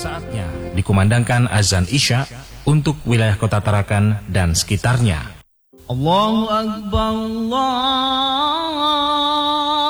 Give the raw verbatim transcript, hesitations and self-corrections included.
Saatnya dikumandangkan azan Isya untuk wilayah Kota Tarakan dan sekitarnya. Allahu Akbar, Allah